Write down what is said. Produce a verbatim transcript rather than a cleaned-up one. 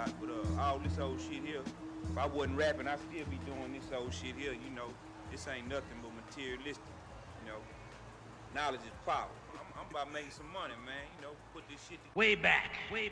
about. But uh, all this old shit here, if I wasn't rapping, I'd still be doing this old shit here. You know, this ain't nothing but materialistic. You know, knowledge is power. I'm, I'm about making some money, man. You know, put this shit together. Way back, way